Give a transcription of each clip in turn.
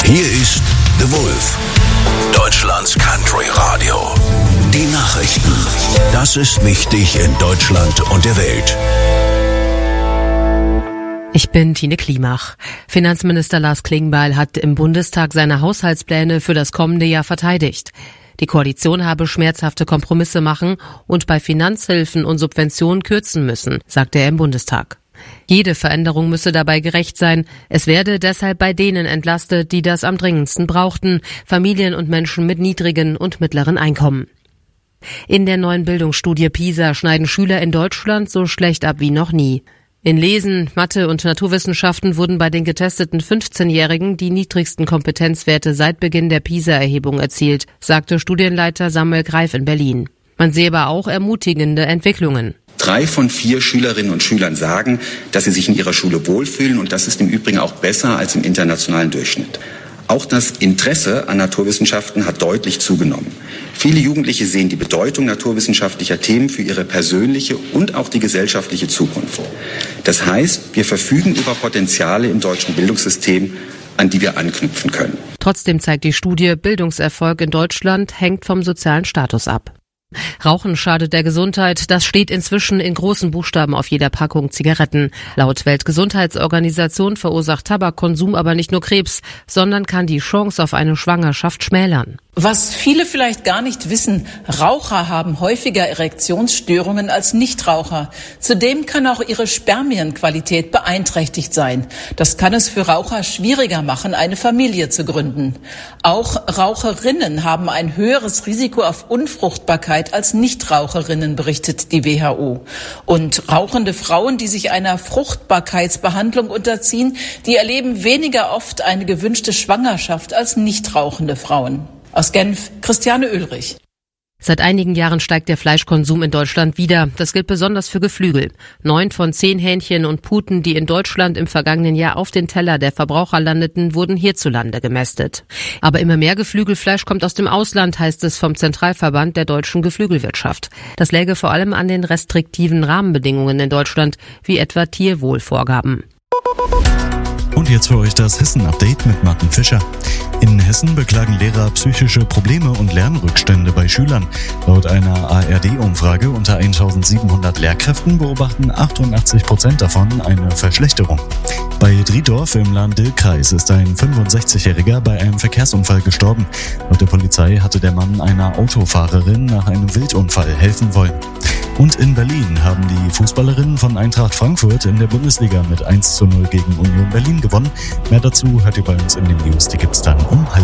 Hier ist The Wolf, Deutschlands Country Radio. Die Nachrichten. Das ist wichtig in Deutschland und der Welt. Ich bin Tine Klimach. Finanzminister Lars Klingbeil hat im Bundestag seine Haushaltspläne für das kommende Jahr verteidigt. Die Koalition habe schmerzhafte Kompromisse machen und bei Finanzhilfen und Subventionen kürzen müssen, sagte er im Bundestag. Jede Veränderung müsse dabei gerecht sein. Es werde deshalb bei denen entlastet, die das am dringendsten brauchten, Familien und Menschen mit niedrigen und mittleren Einkommen. In der neuen Bildungsstudie PISA schneiden Schüler in Deutschland so schlecht ab wie noch nie. In Lesen, Mathe und Naturwissenschaften wurden bei den getesteten 15-Jährigen die niedrigsten Kompetenzwerte seit Beginn der PISA-Erhebung erzielt, sagte Studienleiter Samuel Greif in Berlin. Man sehe aber auch ermutigende Entwicklungen. 3 von 4 Schülerinnen und Schülern sagen, dass sie sich in ihrer Schule wohlfühlen, und das ist im Übrigen auch besser als im internationalen Durchschnitt. Auch das Interesse an Naturwissenschaften hat deutlich zugenommen. Viele Jugendliche sehen die Bedeutung naturwissenschaftlicher Themen für ihre persönliche und auch die gesellschaftliche Zukunft. Das heißt, wir verfügen über Potenziale im deutschen Bildungssystem, an die wir anknüpfen können. Trotzdem zeigt die Studie, Bildungserfolg in Deutschland hängt vom sozialen Status ab. Rauchen schadet der Gesundheit, das steht inzwischen in großen Buchstaben auf jeder Packung Zigaretten. Laut Weltgesundheitsorganisation verursacht Tabakkonsum aber nicht nur Krebs, sondern kann die Chance auf eine Schwangerschaft schmälern. Was viele vielleicht gar nicht wissen, Raucher haben häufiger Erektionsstörungen als Nichtraucher. Zudem kann auch ihre Spermienqualität beeinträchtigt sein. Das kann es für Raucher schwieriger machen, eine Familie zu gründen. Auch Raucherinnen haben ein höheres Risiko auf Unfruchtbarkeit als Nichtraucherinnen, berichtet die WHO. Und rauchende Frauen, die sich einer Fruchtbarkeitsbehandlung unterziehen, die erleben weniger oft eine gewünschte Schwangerschaft als nichtrauchende Frauen. Aus Genf, Christiane Oehlrich. Seit einigen Jahren steigt der Fleischkonsum in Deutschland wieder. Das gilt besonders für Geflügel. 9 von 10 Hähnchen und Puten, die in Deutschland im vergangenen Jahr auf den Teller der Verbraucher landeten, wurden hierzulande gemästet. Aber immer mehr Geflügelfleisch kommt aus dem Ausland, heißt es vom Zentralverband der deutschen Geflügelwirtschaft. Das läge vor allem an den restriktiven Rahmenbedingungen in Deutschland, wie etwa Tierwohlvorgaben. Und jetzt für euch das Hessen-Update mit Martin Fischer. In Hessen beklagen Lehrer psychische Probleme und Lernrückstände bei Schülern. Laut einer ARD-Umfrage unter 1700 Lehrkräften beobachten 88% davon eine Verschlechterung. Bei Driedorf im Lahn-Dill-Kreis ist ein 65-Jähriger bei einem Verkehrsunfall gestorben. Laut der Polizei hatte der Mann einer Autofahrerin nach einem Wildunfall helfen wollen. Und in Berlin haben die Fußballerinnen von Eintracht Frankfurt in der Bundesliga mit 1:0 gegen Union Berlin gewonnen. Mehr dazu hört ihr bei uns in den News, die gibt's dann um 12:30.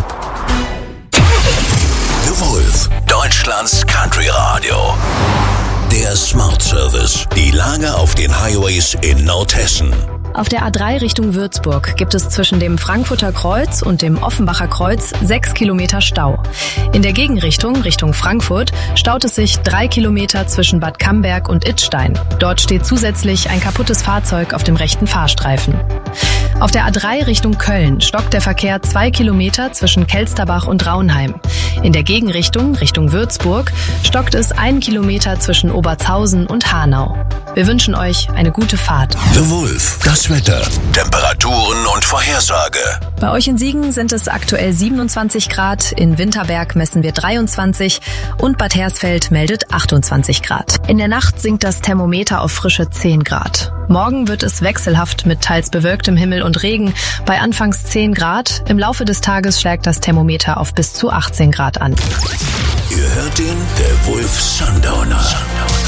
The Wolf, Deutschlands Country Radio. Der Smart Service. Die Lage auf den Highways in Nordhessen. Auf der A3 Richtung Würzburg gibt es zwischen dem Frankfurter Kreuz und dem Offenbacher Kreuz 6 Kilometer Stau. In der Gegenrichtung, Richtung Frankfurt, staut es sich 3 Kilometer zwischen Bad Camberg und Idstein. Dort steht zusätzlich ein kaputtes Fahrzeug auf dem rechten Fahrstreifen. Auf der A3 Richtung Köln stockt der Verkehr 2 Kilometer zwischen Kelsterbach und Raunheim. In der Gegenrichtung, Richtung Würzburg, stockt es 1 Kilometer zwischen Obertshausen und Hanau. Wir wünschen euch eine gute Fahrt. The Wolf, das Wetter, Temperaturen und Vorhersage. Bei euch in Siegen sind es aktuell 27 Grad, in Winterberg messen wir 23 und Bad Hersfeld meldet 28 Grad. In der Nacht sinkt das Thermometer auf frische 10 Grad. Morgen wird es wechselhaft mit teils bewölktem Himmel und Regen bei anfangs 10 Grad. Im Laufe des Tages schlägt das Thermometer auf bis zu 18 Grad an. Ihr hört den The Wolf Sundowner.